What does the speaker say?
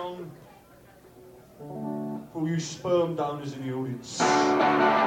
down for all you sperm donors in the audience.